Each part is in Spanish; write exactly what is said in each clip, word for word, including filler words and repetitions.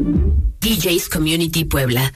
D Js Community Puebla.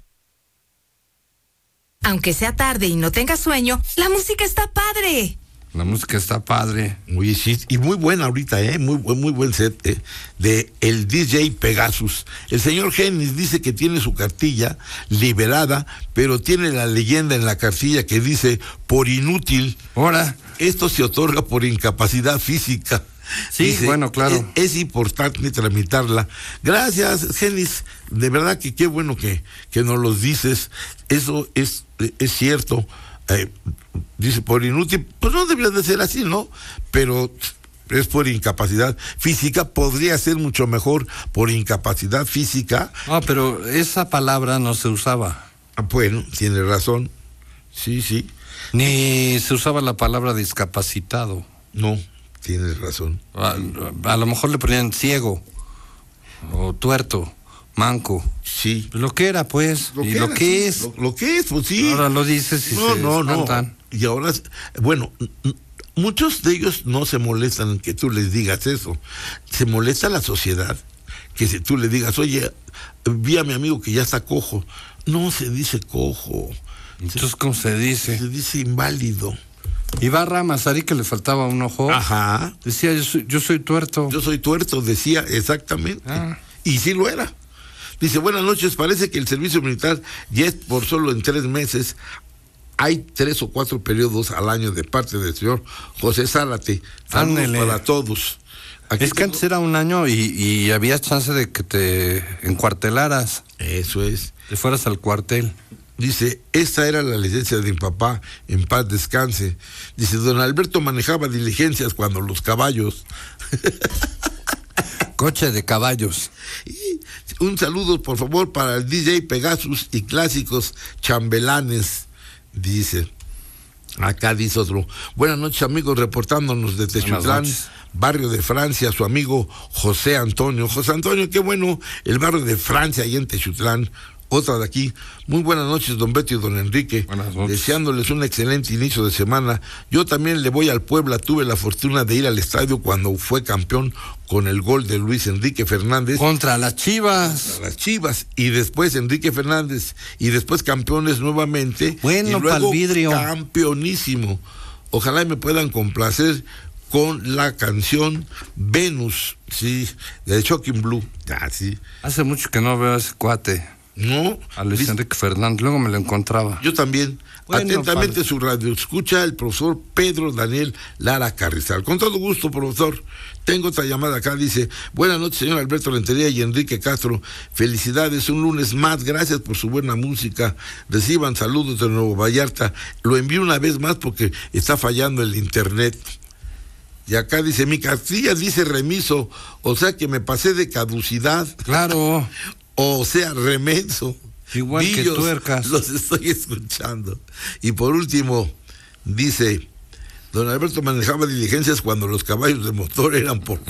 Aunque sea tarde y no tengas sueño, la música está padre. La música está padre. Muy sí, y muy buena ahorita, ¿eh? Muy, muy buen set eh, de el D J Pegasus. El señor Genis dice que tiene su cartilla liberada, pero tiene la leyenda en la cartilla que dice por inútil. Ahora. Esto se otorga por incapacidad física. Sí, dice, bueno, claro. Es, es importante tramitarla. Gracias, Genis. De verdad que qué bueno que, que nos los dices. Eso es, es cierto. Eh, dice por inútil, pues no debería de ser así, ¿no? Pero es por incapacidad física, podría ser mucho mejor por incapacidad física. Ah, pero esa palabra no se usaba. Ah, bueno, tiene razón. Sí, sí. Ni se usaba la palabra discapacitado. No, tienes razón. A, a lo mejor le ponían ciego o tuerto. Manco. Sí. Lo que era, pues. Lo y que lo era, que sí. es. Lo, lo que es, pues sí. Ahora lo dices y no, se no, espantan. no. Y ahora, bueno, muchos de ellos no se molestan en que tú les digas eso. Se molesta la sociedad que si tú le digas, oye, vi a mi amigo que ya está cojo. No se dice cojo. Entonces, ¿cómo se dice? Se dice inválido. Ibarra Mazarí, que le faltaba un ojo. Ajá. Decía, yo soy, yo soy tuerto. Yo soy tuerto, decía exactamente. Ah. Y sí lo era. Dice, buenas noches, parece que el servicio militar ya es por solo en tres meses. Hay tres o cuatro periodos al año de parte del señor José Zárate. Saludos Ándele. para todos. Aquí es que tengo... antes era un año y, y había chance de que te encuartelaras. Eso es. Te fueras al cuartel. Dice, esta era la licencia de mi papá, en paz descanse. Dice, don Alberto manejaba diligencias cuando los caballos... Coche de caballos. Y un saludo, por favor, para el D J Pegasus y clásicos chambelanes, dice. Acá dice otro. Buenas noches, amigos, reportándonos de Techutlán, barrio de Francia, su amigo José Antonio. José Antonio, qué bueno, el barrio de Francia, ahí en Techutlán. Otra de aquí. Muy buenas noches, don Beto y don Enrique. Buenas noches. Deseándoles un excelente inicio de semana. Yo también le voy al Puebla. Tuve la fortuna de ir al estadio cuando fue campeón con el gol de Luis Enrique Fernández. Contra las Chivas. Contra las Chivas. Y después Enrique Fernández. Y después campeones nuevamente. Bueno, y luego pa'l vidrio. Campeonísimo. Ojalá me puedan complacer con la canción Venus, sí, de Shocking Blue. Ah, sí. Hace mucho que no veo a ese cuate. No. A Luis Enrique Fernández, luego me lo encontraba. Yo también. Bueno, atentamente padre. Su radio escucha el profesor Pedro Daniel Lara Carrizal. Con todo gusto, profesor. Tengo otra llamada acá, dice, buenas noches, señor Alberto Rentería y Enrique Castro. Felicidades, un lunes más. Gracias por su buena música. Reciban saludos de Nuevo Vallarta. Lo envío una vez más porque está fallando el internet. Y acá dice, mi cartilla dice remiso, o sea que me pasé de caducidad. Claro. O sea, remenso. Igual Villos, que tuercas. Los estoy escuchando. Y por último, dice, don Alberto manejaba diligencias cuando los caballos de motor eran por